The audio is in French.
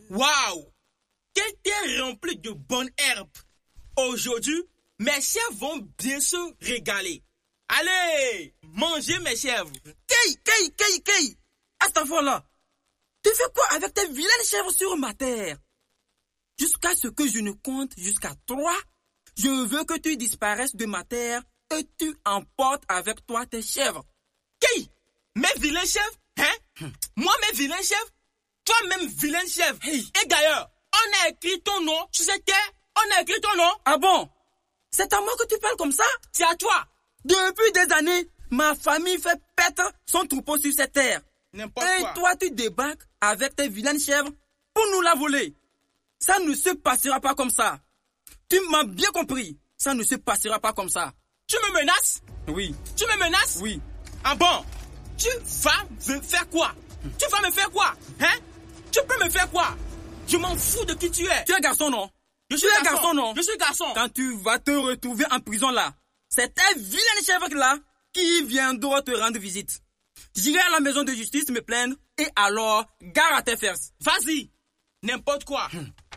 Waouh! Quelle terre remplie de bonnes herbes! Aujourd'hui, mes chèvres vont bien se régaler. Allez, mangez mes chèvres. Kei! À cet enfant-là, tu fais quoi avec tes vilaines chèvres sur ma terre? Jusqu'à ce que je ne compte jusqu'à 3, je veux que tu disparaisses de ma terre et tu emportes avec toi tes chèvres. Kei, mes vilains chèvres? Hein? Moi, mes vilains chèvres? Toi-même, vilaine chèvre. Hey. Et d'ailleurs, on a écrit ton nom sur cette terre. On a écrit ton nom. Ah bon? C'est à moi que tu parles comme ça? C'est à toi. Depuis des années, ma famille fait paître son troupeau sur cette terre. N'importe Et quoi. toi, tu débarques avec tes vilaines chèvres pour nous la voler. Ça ne se passera pas comme ça. Tu m'as bien compris. Ça ne se passera pas comme ça. Tu me menaces? Oui. Tu me menaces? Oui. Ah bon? Tu vas me faire quoi? Tu vas me faire quoi? Hein? Tu peux me faire quoi? Je m'en fous de qui tu es. Tu es garçon, non? Je suis un garçon, non? Je suis garçon. Quand tu vas te retrouver en prison là, c'est tes vilaines chèvres là qui viendront te rendre visite. J'irai à la maison de justice me plaindre et alors, gare à tes fesses. Vas-y. N'importe quoi.